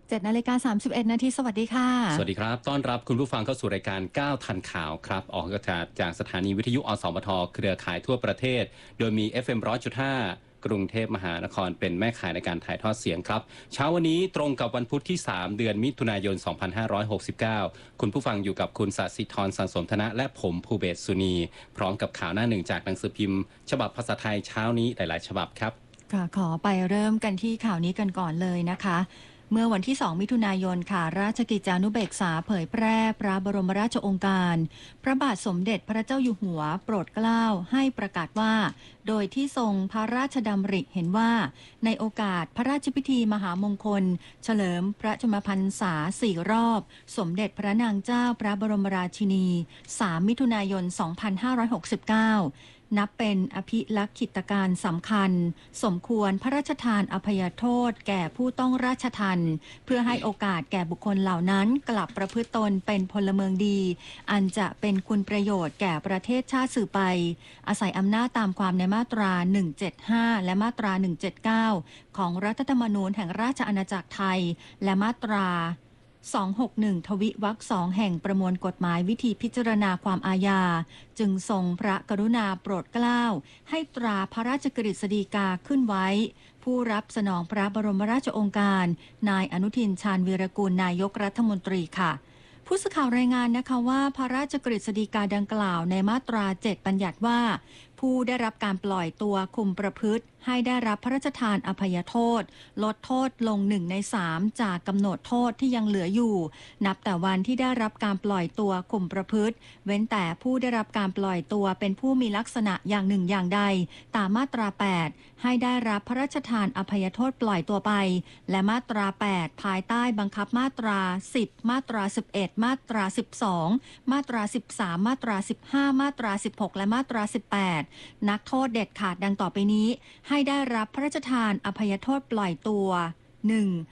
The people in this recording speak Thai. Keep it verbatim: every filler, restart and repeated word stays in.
เจ็ดนาฬิกาสามสิบเอ็ดนาทีสวัสดีค่ะสวัสดีครับต้อนรับคุณผู้ฟังเข้าสู่รายการก้าวทันข่าวครับออกอากาศจากสถานีวิทยุอสมทเครือข่ายทั่วประเทศโดยมี เอฟ เอ็ม หนึ่งร้อยจุดห้า กรุงเทพมหานครเป็นแม่ข่ายในการถ่ายทอดเสียงครับเช้าวันนี้ตรงกับวันพุธที่ สาม เดือนมิถุนายน สองพันห้าร้อยหกสิบเก้า คุณผู้ฟังอยู่กับคุณศศิธรสันสมธนะและผมภูเบศสุนีพร้อมกับข่าวหน้าหนึ่งจากหนังสือพิมพ์ฉบับภาษาไทยเช้านี้หลายๆฉบับครับค่ะขอไปเริ่มกันที่ข่าวนี้กันก่อนเลยนะคะเมื่อวันที่สองมิถุนายนค่ะราชกิจจานุเบกษาเผยแพร่พระบรมราชโองการพระบาทสมเด็จพระเจ้าอยู่หัวโปรดเกล้าให้ประกาศว่าโดยที่ทรงพระราชดำริเห็นว่าในโอกาสพระราชพิธีมหามงคลเฉลิมพระชนมพรรษาสี่รอบสมเด็จพระนางเจ้าพระบรมราชินีสามมิถุนายนสองพันห้าร้อยหกสิบเก้านับเป็นอภิลักษิตการสำคัญสมควรพระราชทานอภัยโทษแก่ผู้ต้องราชทัณฑ์เพื่อให้โอกาสแก่บุคคลเหล่านั้นกลับประพฤติตนเป็นพลเมืองดีอันจะเป็นคุณประโยชน์แก่ประเทศชาติสืบไปอาศัยอำนาจตามความในมาตราหนึ่งเจ็ดห้าและมาตราหนึ่งเจ็ดเก้าของรัฐธรรมนูญแห่งราชอาณาจักรไทยและมาตราสองหกหนึ่งทวิวรรคสองแห่งประมวลกฎหมายวิธีพิจารณาความอาญาจึงทรงพระกรุณาโปรดเกล้าให้ตราพระราชกฤษฎีกาขึ้นไว้ผู้รับสนองพระบรมราชโองการนายอนุทินชาญวีรกูลนายกรัฐมนตรีค่ะผู้สื่อข่าวรายงานนะคะว่าพระราชกฤษฎีกาดังกล่าวในมาตราเจ็ดบัญญัติว่าผู้ได้รับการปล่อยตัวคุมประพฤติให้ได้รับพระราชทานอภัยโทษลดโทษลงหนึ่งในสามจากกำหนดโทษที่ยังเหลืออยู่นับแต่วันที่ได้รับการปล่อยตัวคุมประพฤติเว้นแต่ผู้ได้รับการปล่อยตัวเป็นผู้มีลักษณะอย่างหนึ่งอย่างใดตามมาตราแปดให้ได้รับพระราชทานอภัยโทษปล่อยตัวไปและมาตราแปดภายใต้บังคับมาตราสิบมาตราสิบเอ็ดมาตราสิบสองมาตราสิบสามมาตราสิบห้ามาตราสิบหกและมาตราสิบแปดนักโทษเด็ดขาดดังต่อไปนี้ให้ได้รับพระราชทานอภัยโทษปล่อยตัว หนึ่ง